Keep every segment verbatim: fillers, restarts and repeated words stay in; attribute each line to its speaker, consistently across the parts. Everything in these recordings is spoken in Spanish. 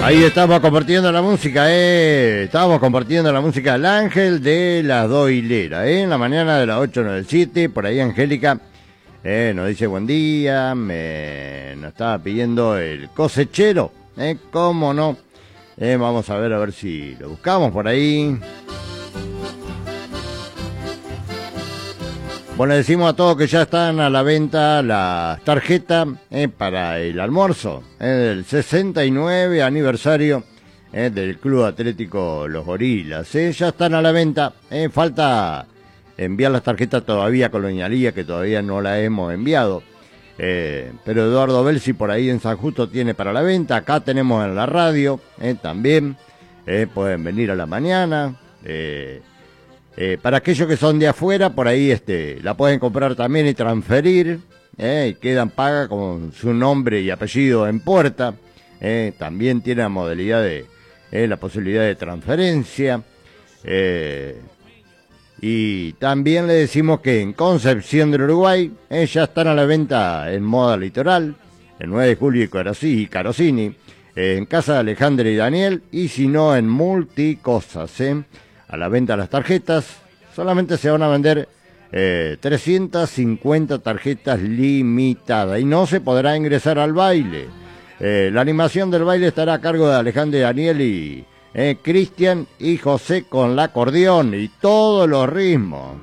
Speaker 1: Ahí estamos compartiendo la música, eh. Estamos compartiendo la música El Ángel de las dos hileras, eh. En la mañana de las ocho noventa y siete, por ahí Angélica eh, nos dice buen día, me nos estaba pidiendo el cosechero, eh. Cómo no. Eh, vamos a ver a ver si lo buscamos por ahí. Bueno, decimos a todos que ya están a la venta las tarjetas eh, para el almuerzo eh, del sesenta y nueve aniversario eh, del Club Atlético Los Gorilas. Eh, ya están a la venta, eh, falta enviar las tarjetas todavía a Colonialía, que todavía no la hemos enviado. Eh, pero Eduardo Belsi por ahí en San Justo tiene para la venta. Acá tenemos en la radio eh, también. Eh, pueden venir a la mañana. Eh, Eh, para aquellos que son de afuera, por ahí este, la pueden comprar también y transferir, eh, y quedan pagas con su nombre y apellido en puerta. Eh, también tiene la modalidad de eh, la posibilidad de transferencia. Eh, y también le decimos que en Concepción del Uruguay eh, ya están a la venta en Moda Litoral, el nueve de julio y Carosí- y Carosini, eh, en Casa de Alejandra y Daniel, y si no en Multicosas, eh. A la venta las tarjetas, solamente se van a vender eh, trescientas cincuenta tarjetas limitadas y no se podrá ingresar al baile. Eh, la animación del baile estará a cargo de Alejandro y Daniel y eh, Cristian y José con el acordeón y todos los ritmos.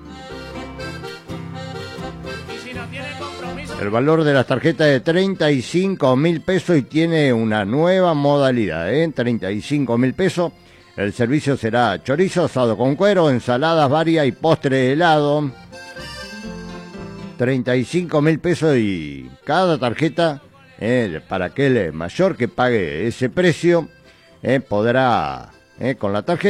Speaker 1: El valor de las tarjetas es de treinta y cinco mil pesos y tiene una nueva modalidad, ¿eh? treinta y cinco mil pesos. El servicio será chorizo, asado con cuero, ensaladas varias y postre de helado. treinta y cinco mil pesos y cada tarjeta, eh, para aquel mayor que pague ese precio, eh, podrá, eh, con la tarjeta.